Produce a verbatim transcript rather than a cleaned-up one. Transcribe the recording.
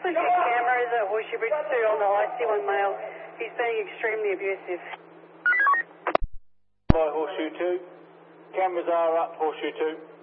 please get cameras at Horseshoe Bridge two on the I C one male. He's being extremely abusive. By Horseshoe two. Cameras are up, Horseshoe two.